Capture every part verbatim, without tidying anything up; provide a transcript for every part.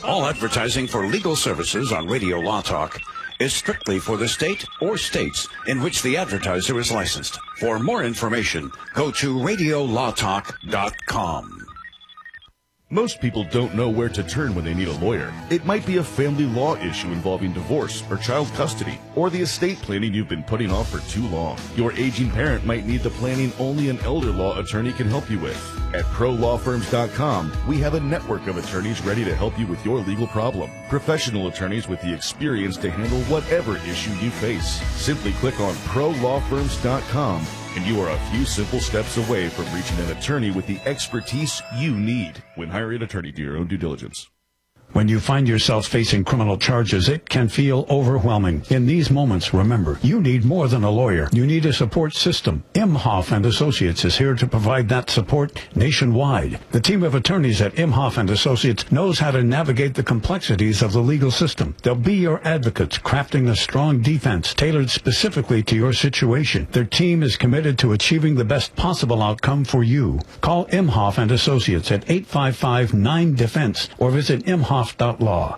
All advertising for legal services on Radio Law Talk is strictly for the state or states in which the advertiser is licensed. For more information, go to radio law talk dot com. Most people don't know where to turn when they need a lawyer. It might be a family law issue involving divorce or child custody, or the estate planning you've been putting off for too long. Your aging parent might need the planning only an elder law attorney can help you with. At pro law firms dot com, we have a network of attorneys ready to help you with your legal problem. Professional attorneys with the experience to handle whatever issue you face. Simply click on pro law firms dot com and you are a few simple steps away from reaching an attorney with the expertise you need. When hiring an attorney, do your own due diligence. When you find yourself facing criminal charges, it can feel overwhelming. In these moments, remember, you need more than a lawyer. You need a support system. Imhoff and Associates is here to provide that support nationwide. The team of attorneys at Imhoff and Associates knows how to navigate the complexities of the legal system. They'll be your advocates, crafting a strong defense tailored specifically to your situation. Their team is committed to achieving the best possible outcome for you. Call Imhoff and Associates at eight five five nine defense or visit imhoff dot law.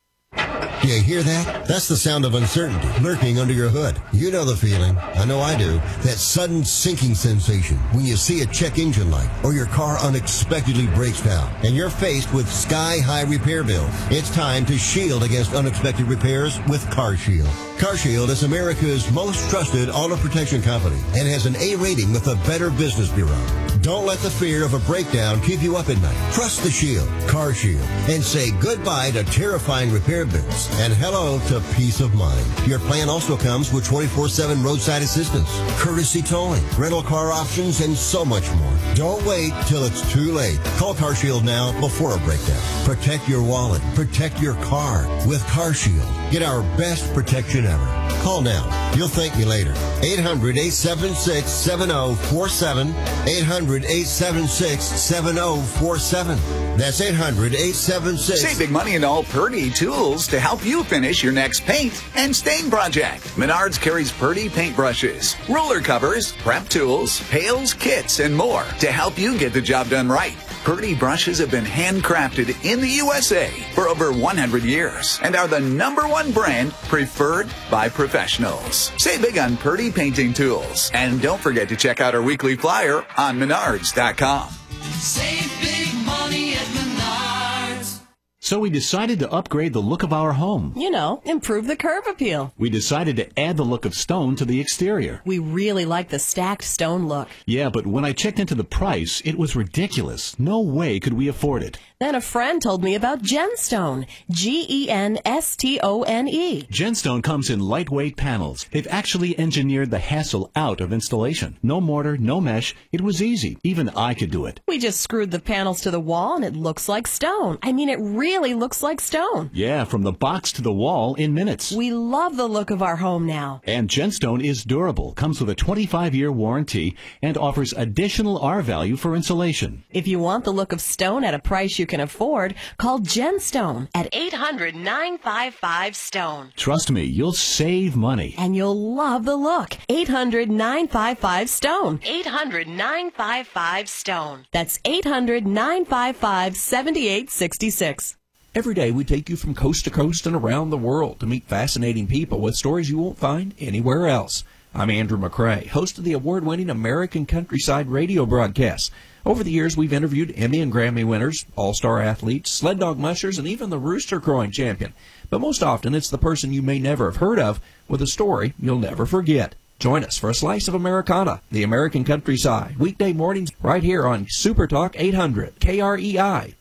You hear that? That's the sound of uncertainty lurking under your hood. You know the feeling. I know I do. That sudden sinking sensation when you see a check engine light or your car unexpectedly breaks down and you're faced with sky-high repair bills. It's time to shield against unexpected repairs with CarShield. CarShield is America's most trusted auto protection company and has an A rating with the Better Business Bureau. Don't let the fear of a breakdown keep you up at night. Trust the Shield, CarShield, and say goodbye to terrifying repair bills and hello to peace of mind. Your plan also comes with twenty-four seven roadside assistance, courtesy towing, rental car options, and so much more. Don't wait till it's too late. Call CarShield now before a breakdown. Protect your wallet. Protect your car with CarShield. Get our best protection ever. Call now. You'll thank me later. eight hundred, eight seven six, seven oh four seven. eight hundred, eight seven six, seven oh four seven. That's eight hundred, eight seven six. Save big money in all Purdy tools to help you finish your next paint and stain project. Menards carries Purdy paintbrushes, ruler covers, prep tools, pails, kits, and more to help you get the job done right. Purdy brushes have been handcrafted in the U S A for over one hundred years and are the number one brand preferred by professionals. Save big on Purdy painting tools. And don't forget to check out our weekly flyer on menards dot com. Save big money at Menards. So we decided to upgrade the look of our home. You know, improve the curb appeal. We decided to add the look of stone to the exterior. We really like the stacked stone look. Yeah, but when I checked into the price, it was ridiculous. No way could we afford it. Then a friend told me about Genstone. G E N S T O N E. Genstone comes in lightweight panels. They've actually engineered the hassle out of installation. No mortar, no mesh. It was easy. Even I could do it. We just screwed the panels to the wall and it looks like stone. I mean, it really looks like stone. Yeah, from the box to the wall in minutes. We love the look of our home now. And Genstone is durable, comes with a twenty-five year warranty, and offers additional R value for insulation. If you want the look of stone at a price you can afford, call Genstone at eight hundred, nine five five, STONE. Trust me, you'll save money. And you'll love the look. eight hundred, nine five five, STONE. eight hundred, nine five five, STONE. That's eight hundred, nine five five, seven eight six six. Every day we take you from coast to coast and around the world to meet fascinating people with stories you won't find anywhere else. I'm Andrew McCrae, host of the award-winning American Countryside radio broadcast. Over the years, we've interviewed Emmy and Grammy winners, all-star athletes, sled dog mushers, and even the rooster crowing champion. But most often, it's the person you may never have heard of with a story you'll never forget. Join us for a slice of Americana, the American Countryside, weekday mornings right here on Super Talk eight hundred K R E I.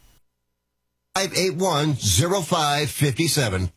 five eight one, oh five five seven.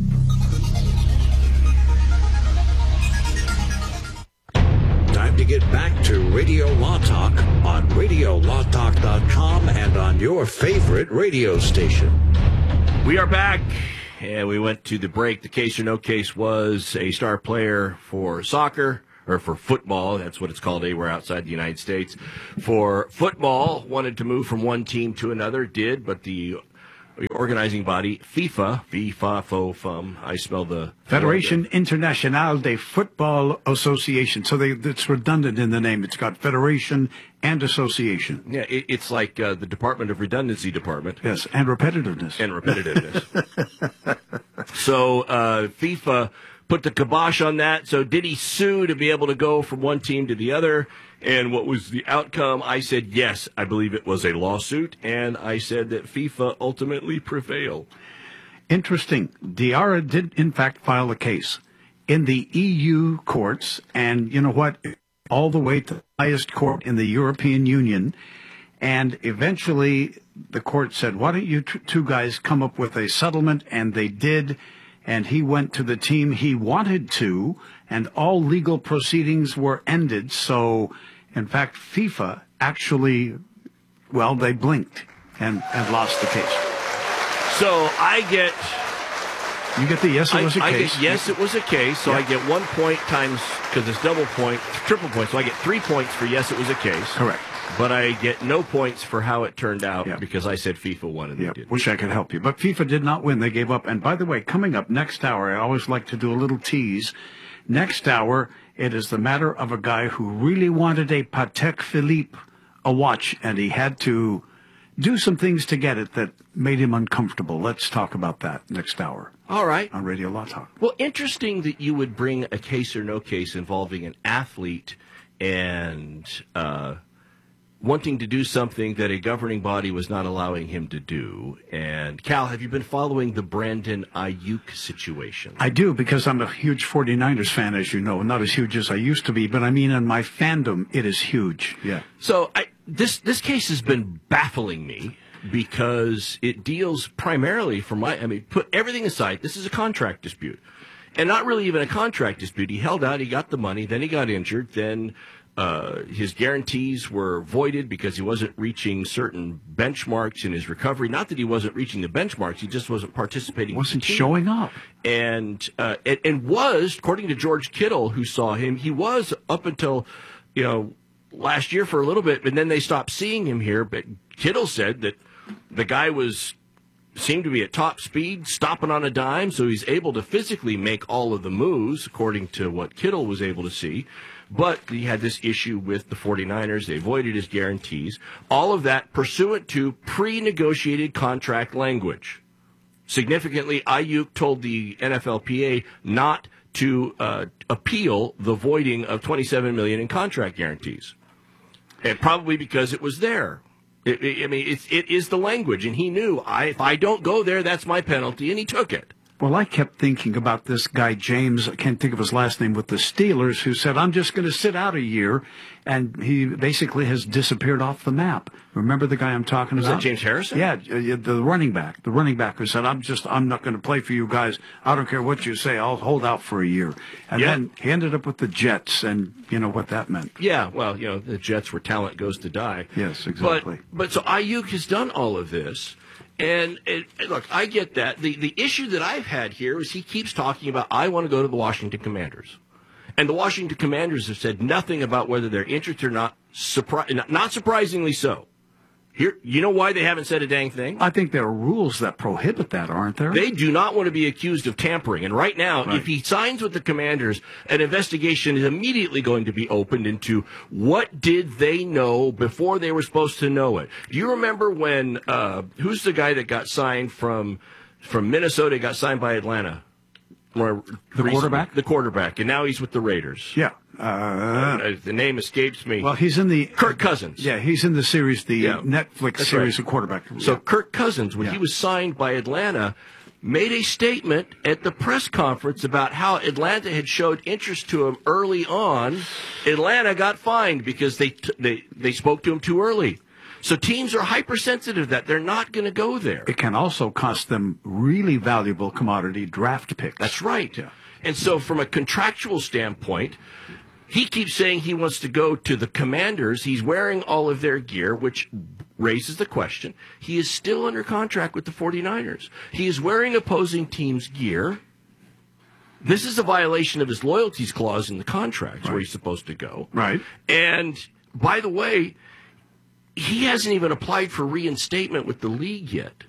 Time to get back to Radio Law Talk on radio law talk dot com and on your favorite radio station. We are back, and we went to the break. The case or no case was a star player for soccer, or for football. That's what it's called anywhere outside the United States. For football, wanted to move from one team to another, did, but the organizing body, FIFA, FIFA, Fo, Fum, I spell the... Federation Internationale de Football Association. So they, it's redundant in the name. It's got Federation and association. Yeah, it, it's like uh, the Department of Redundancy Department. Yes, and repetitiveness. And repetitiveness. So uh, FIFA put the kibosh on that. So did he sue to be able to go from one team to the other? And what was the outcome? I said, yes, I believe it was a lawsuit. And I said that FIFA ultimately prevailed. Interesting. Diarra did, in fact, file a case in the E U courts. And you know what? All the way to the highest court in the European Union. And eventually the court said, why don't you t- two guys come up with a settlement? And they did. And he went to the team he wanted to, and all legal proceedings were ended. So, in fact, FIFA actually, well, they blinked and, and lost the case. So I get... You get the yes, it was a I, case. I get yes, it was a case. So yeah. I get one point times, because it's double point, triple point. So I get three points for yes, it was a case. Correct. But I get no points for how it turned out yeah. because I said FIFA won and yeah. they did. Wish I could help you. But FIFA did not win. They gave up. And by the way, coming up next hour, I always like to do a little tease. Next hour, it is the matter of a guy who really wanted a Patek Philippe, a watch, and he had to do some things to get it that made him uncomfortable. Let's talk about that next hour. All right. On Radio Law Talk. Well, interesting that you would bring a case or no case involving an athlete and uh, wanting to do something that a governing body was not allowing him to do. And, Cal, have you been following the Brandon Ayuk situation? I do, because I'm a huge forty-niners fan, as you know. Not as huge as I used to be, but I mean in my fandom, it is huge. Yeah. So I, this this case has been baffling me because it deals primarily from my, I mean, put everything aside, this is a contract dispute. And not really even a contract dispute. He held out, he got the money, then he got injured, then uh, his guarantees were voided because he wasn't reaching certain benchmarks in his recovery. Not that he wasn't reaching the benchmarks, he just wasn't participating. Wasn't showing up. And, uh, and, and was, according to George Kittle, who saw him, he was up until, you know, last year for a little bit, and then they stopped seeing him here. But Kittle said that the guy was seemed to be at top speed, stopping on a dime, so he's able to physically make all of the moves, according to what Kittle was able to see. But he had this issue with the forty-niners. They voided his guarantees. All of that pursuant to pre-negotiated contract language. Significantly, Ayuk told the N F L P A not to uh, appeal the voiding of twenty-seven million dollars in contract guarantees. And probably because it was there. It, it, I mean, it's, it is the language, and he knew, I, if I don't go there, that's my penalty, and he took it. Well, I kept thinking about this guy, James, I can't think of his last name, with the Steelers, who said, I'm just going to sit out a year, and he basically has disappeared off the map. Remember the guy I'm talking Was about? that James Harrison? Yeah, the running back, the running back who said, I'm just, I'm not going to play for you guys. I don't care what you say. I'll hold out for a year. And Yeah. then he ended up with the Jets, and you know what that meant. Yeah, well, you know, the Jets where talent goes to die. Yes, exactly. But, but so Ayuk has done all of this. And, and look, I get that. The the issue that I've had here is he keeps talking about, I want to go to the Washington Commanders. And the Washington Commanders have said nothing about whether they're interested or not, surpri- not surprisingly so. Here, you know why they haven't said a dang thing? I think there are rules that prohibit that, aren't there? They do not want to be accused of tampering. And right now, Right. if he signs with the Commanders, an investigation is immediately going to be opened into what did they know before they were supposed to know it. Do you remember when, uh, who's the guy that got signed from, from Minnesota, got signed by Atlanta? Or The recently? quarterback? The quarterback. And now he's with the Raiders. Yeah. Uh, Uh, the name escapes me. well, he's in the... Kirk Cousins. Yeah, he's in the series, the Yeah. Netflix That's series right. of quarterback. So Yeah. Kirk Cousins, when Yeah. he was signed by Atlanta, made a statement at the press conference about how Atlanta had showed interest to him early on. Atlanta got fined because they t- they they spoke to him too early. So teams are hypersensitive that they're not going to go there. It can also cost them really valuable commodity draft picks. That's right. Yeah. And so from a contractual standpoint, he keeps saying he wants to go to the Commanders. He's wearing all of their gear, which raises the question. He is still under contract with the forty-niners. He is wearing opposing teams' gear. This is a violation of his loyalties clause in the contract, Right. where he's supposed to go. Right. And by the way, he hasn't even applied for reinstatement with the league yet.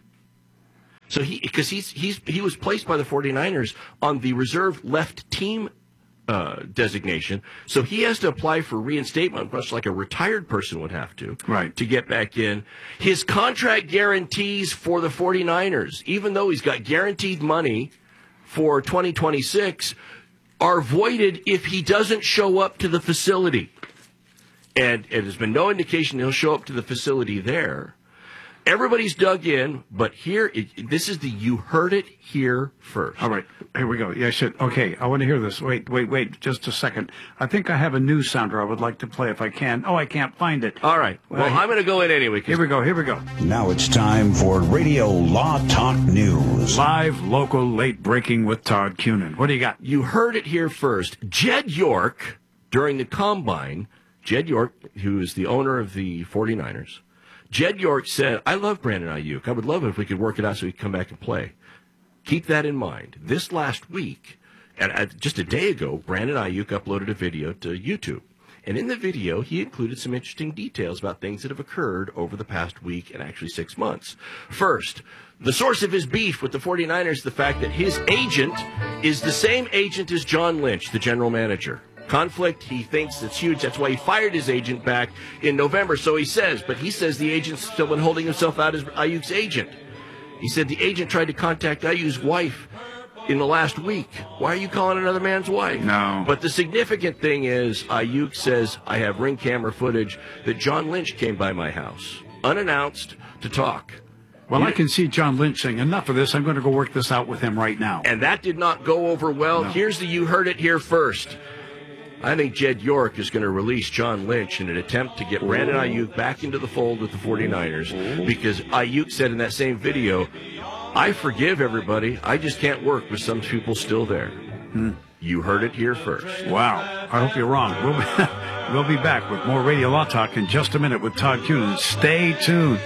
So he, because he's, he's, he was placed by the forty-niners on the reserve left team uh, designation. So he has to apply for reinstatement, much like a retired person would have to, right, to get back in. His contract guarantees for the 49ers, even though he's got guaranteed money for twenty twenty-six, are voided if he doesn't show up to the facility. And it has been no indication he'll show up to the facility there. Everybody's dug in, but here, it, this is the you heard it here first. All right, here we go. Yeah, I said, okay, I want to hear this. Wait, wait, wait, just a second. I think I have a news sounder I would like to play if I can. Oh, I can't find it. All right, well, well I'm going to go in anyway. Here we go, here we go. Now it's time for Radio Law Talk News. Live, local, late breaking with Todd Cunin. What do you got? You heard it here first. Jed York, during the Combine, Jed York, who is the owner of the 49ers, Jed York said, I love Brandon Ayuk. I would love it if we could work it out so he could come back and play. Keep that in mind. This last week, and just a day ago, Brandon Ayuk uploaded a video to YouTube. And in the video, he included some interesting details about things that have occurred over the past week and actually six months. First, the source of his beef with the 49ers, the fact that his agent is the same agent as John Lynch, the general manager. Conflict, he thinks it's huge. That's why he fired his agent back in November, so he says. But he says the agent's still been holding himself out as Ayuk's agent. He said the agent tried to contact Ayuk's wife in the last week. Why are you calling another man's wife? No. But the significant thing is Ayuk says, I have ring camera footage that John Lynch came by my house, unannounced, to talk. Well, I can see John Lynch saying, enough of this, I'm going to go work this out with him right now. And that did not go over well. No. Here's the you heard it here first. I think Jed York is going to release John Lynch in an attempt to get Brandon Ayuk back into the fold with the 49ers, because Ayuk said in that same video, I forgive everybody, I just can't work with some people still there. Hmm. You heard it here first. Wow. I hope you're wrong. We'll be, we'll be back with more Radio Law Talk in just a minute with Todd Cunin. Stay tuned.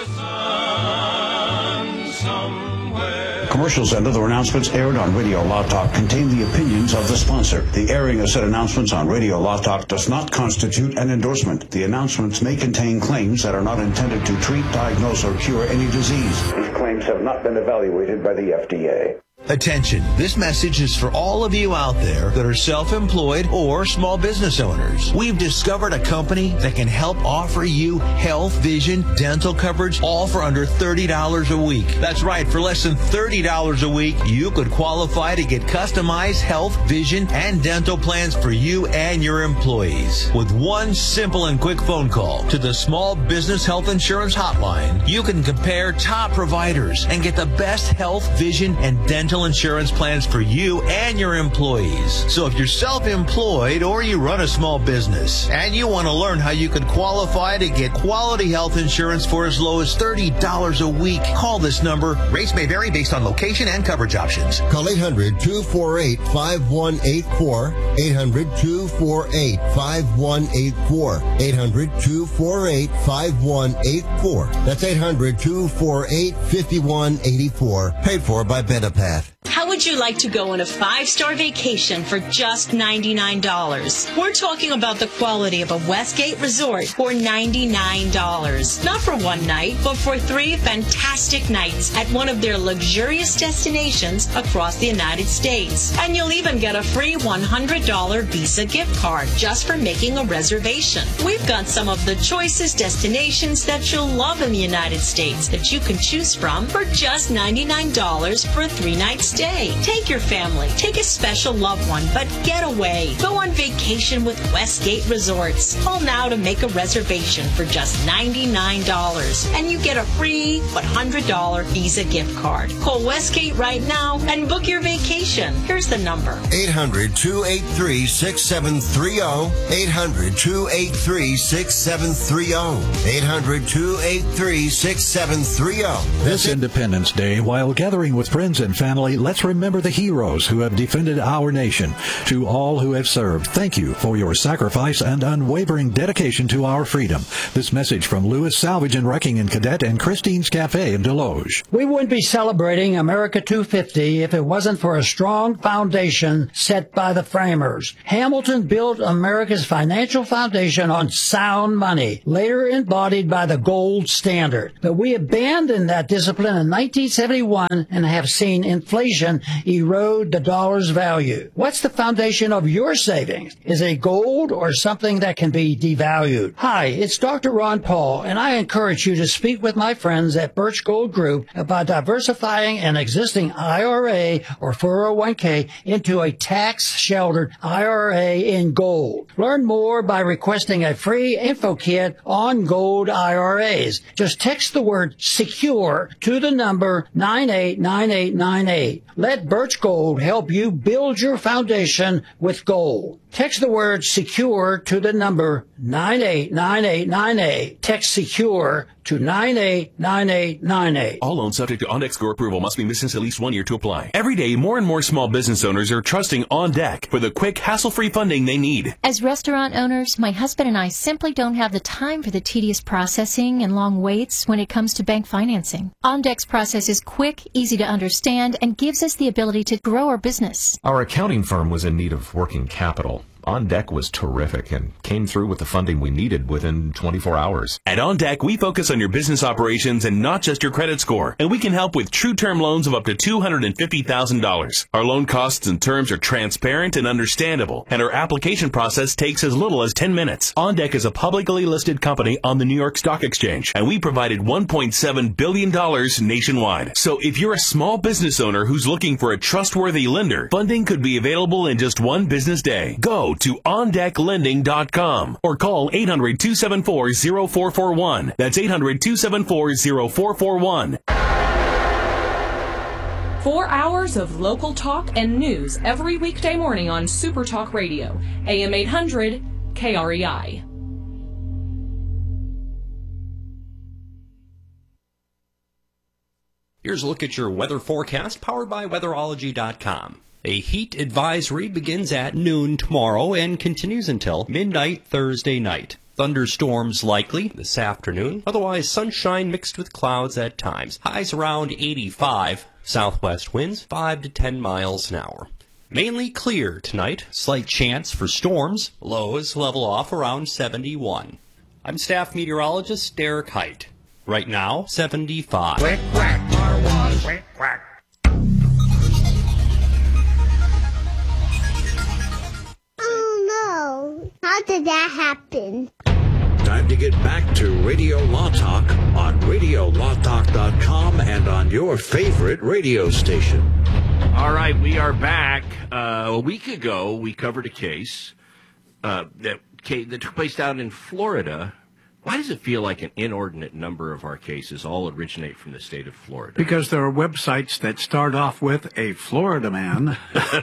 Commercials and other announcements aired on Radio Law Talk contain the opinions of the sponsor. The airing of said announcements on Radio Law Talk does not constitute an endorsement. The announcements may contain claims that are not intended to treat, diagnose, or cure any disease. These claims have not been evaluated by the F D A. Attention, this message is for all of you out there that are self-employed or small business owners. We've discovered a company that can help offer you health, vision, dental coverage, all for under thirty dollars a week. That's right, for less than thirty dollars a week, you could qualify to get customized health, vision, and dental plans for you and your employees. With one simple and quick phone call to the Small Business Health Insurance Hotline, you can compare top providers and get the best health, vision, and dental insurance plans for you and your employees. So if you're self-employed or you run a small business and you want to learn how you could qualify to get quality health insurance for as low as thirty dollars a week, call this number. Rates may vary based on location and coverage options. Call eight hundred, two four eight, five one eight four, eight hundred, two four eight, five one eight four, eight hundred, two four eight, five one eight four. That's eight hundred, two four eight, five one eight four. Paid for by Benepath. How would you like to go on a five-star vacation for just ninety-nine dollars? We're talking about the quality of a Westgate resort for ninety-nine dollars. Not for one night, but for three fantastic nights at one of their luxurious destinations across the United States. And you'll even get a free one hundred dollars Visa gift card just for making a reservation. We've got some of the choicest destinations that you'll love in the United States that you can choose from for just ninety-nine dollars for a three-night stay. Take your family, take a special loved one, but get away. Go on vacation with Westgate Resorts. Call now to make a reservation for just ninety-nine dollars, and you get a free one hundred dollars Visa gift card. Call Westgate right now and book your vacation. Here's the number. eight hundred, two eight three, six seven three zero. eight hundred, two eight three, six seven three zero. eight hundred, two eight three, six seven three zero. This Independence Day, while gathering with friends and family, let's remember the heroes who have defended our nation. To all who have served, thank you for your sacrifice and unwavering dedication to our freedom. This message from Lewis Salvage and Wrecking and Cadet and Christine's Cafe in Deloge. We wouldn't be celebrating America two fifty if it wasn't for a strong foundation set by the framers. Hamilton built America's financial foundation on sound money, later embodied by the gold standard. But we abandoned that discipline in nineteen seventy-one and have seen inflation inflation erode the dollar's value. What's the foundation of your savings? Is it gold or something that can be devalued? Hi, it's Doctor Ron Paul, and I encourage you to speak with my friends at Birch Gold Group about diversifying an existing I R A or four oh one k into a tax-sheltered I R A in gold. Learn more by requesting a free info kit on gold I R As. Just text the word SECURE to the number nine eight nine eight nine eight. Let Birch Gold help you build your foundation with gold. Text the word SECURE to the number nine eight nine eight nine eight. Text SECURE to nine eight nine eight nine eight. All loans subject to OnDeck score approval must be in business at least one year to apply. Every day, more and more small business owners are trusting OnDeck for the quick, hassle-free funding they need. As restaurant owners, my husband and I simply don't have the time for the tedious processing and long waits when it comes to bank financing. OnDeck's process is quick, easy to understand, and gives us the ability to grow our business. Our accounting firm was in need of working capital. OnDeck was terrific and came through with the funding we needed within twenty-four hours. At OnDeck, we focus on your business operations and not just your credit score, and we can help with true term loans of up to two hundred fifty thousand dollars. Our loan costs and terms are transparent and understandable, and our application process takes as little as ten minutes. OnDeck is a publicly listed company on the New York Stock Exchange, and we provided one point seven billion dollars nationwide. So if you're a small business owner who's looking for a trustworthy lender, funding could be available in just one business day. Go to on deck lending dot com or call eight hundred two seven four zero four four one. That's eight hundred two seven four zero four four one. Four hours of local talk and news every weekday morning on Super Talk Radio, A M eight hundred K R E I. Here's a look at your weather forecast powered by weatherology dot com. A heat advisory begins at noon tomorrow and continues until midnight Thursday night. Thunderstorms likely this afternoon, otherwise sunshine mixed with clouds at times. Highs around eighty-five, southwest winds five to ten miles an hour. Mainly clear tonight, slight chance for storms, lows level off around seventy-one. I'm staff meteorologist Derek Height. Right now, seventy-five. Quack, quack, Marwan, quack, quack. How did that happen? Time to get back to Radio Law Talk on radio law talk dot com and on your favorite radio station. All right, we are back. Uh, a week ago, we covered a case uh, that, that took place down in Florida. Why does it feel like an inordinate number of our cases all originate from the state of Florida? Because there are websites that start off with a Florida man.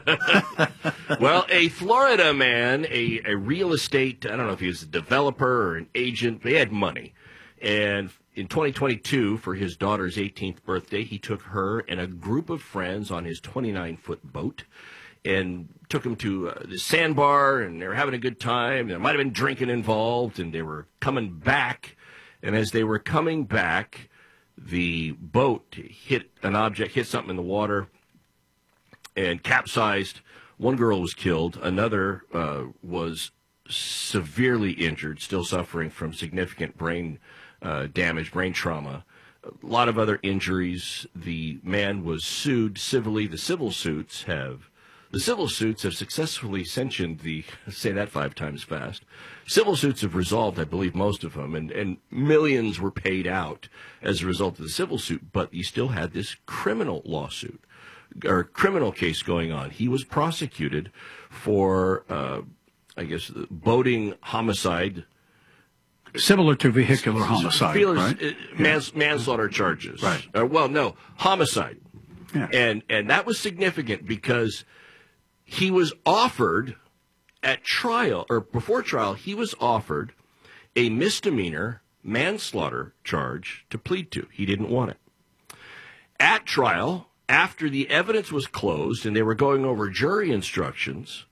Well, a Florida man, a, a real estate, I don't know if he was a developer or an agent, but he had money. And in twenty twenty-two, for his daughter's eighteenth birthday, he took her and a group of friends on his twenty-nine foot boat and took them to uh, the sandbar, and they were having a good time. There might have been drinking involved, and they were coming back. And as they were coming back, the boat hit an object, hit something in the water, and capsized. One girl was killed. Another uh, was severely injured, still suffering from significant brain uh, damage, brain trauma. A lot of other injuries. The man was sued civilly. The civil suits have The civil suits have successfully sanctioned the, say that five times fast, civil suits have resolved, I believe, most of them, and, and millions were paid out as a result of the civil suit, but you still had this criminal lawsuit, or criminal case going on. He was prosecuted for, uh, I guess, boating homicide. Similar to vehicular homicide, Feelers, right? uh, mans, yeah. manslaughter charges. Right. Uh, well, no, homicide. Yeah. And and that was significant because he was offered at trial, or before trial, he was offered a misdemeanor manslaughter charge to plead to. He didn't want it. At trial, after the evidence was closed and they were going over jury instructions,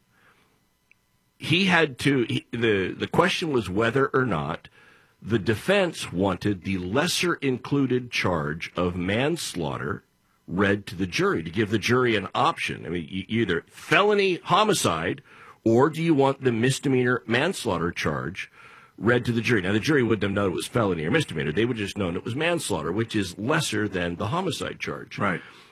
he had to, he, the, the question was whether or not the defense wanted the lesser included charge of manslaughter read to the jury, to give the jury an option. I mean, either felony homicide, or do you want the misdemeanor manslaughter charge read to the jury? Now, the jury wouldn't have known it was felony or misdemeanor. They would just known it was manslaughter, which is lesser than the homicide charge. Right.